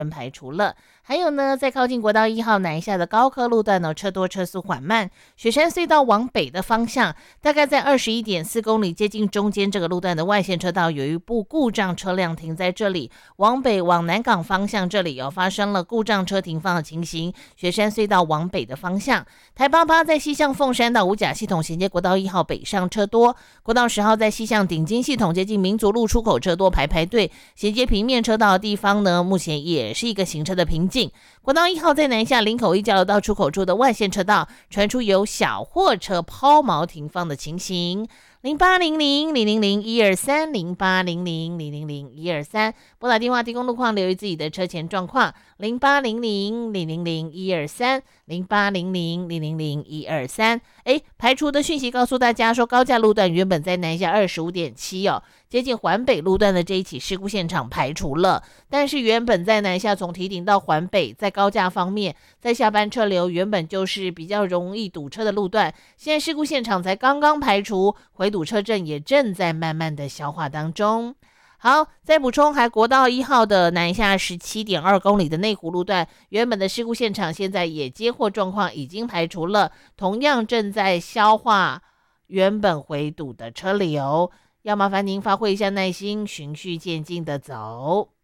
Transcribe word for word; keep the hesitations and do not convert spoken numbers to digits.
排除了。还有呢，在靠近国道一号南下的高科路段呢，车多车速缓慢。雪山隧道往北的方向，大概在二十一点四公里接近中间这个路段的外线车道，有一部故障车辆停在这里。往北往南港方向这里有、哦、发生了故障车停放的情形。雪山隧道往北的方向，台八八在西向凤山到五甲系统衔接国道一号北上车多。国道十号在西向顶金系统接近民族路出口车多排排队，衔接平面车道的地方呢，目前也是一个行车的瓶颈。国道一号在南下林口一交流道出口处的外线车道传出有小货车抛锚停放的情形。零八零零零零零一二三零八零零零零零一二三，拨打电话提供路况，留意自己的车前状况。零八零零零零零一二三零八零零零零零一二三。哎，排除的讯息告诉大家说，高架路段原本在南下二十五点七哦，接近环北路段的这一起事故现场排除了，但是原本在南下从堤顶到环北，在高架方面，在下班车流原本就是比较容易堵车的路段，现在事故现场才刚刚排除，回堵车阵也正在慢慢的消化当中。好，再补充，还国道一号的南下 十七点二公里的内湖路段，原本的事故现场现在也接获状况已经排除了，同样正在消化原本回堵的车流，要麻烦您发挥一下耐心，循序渐进的走。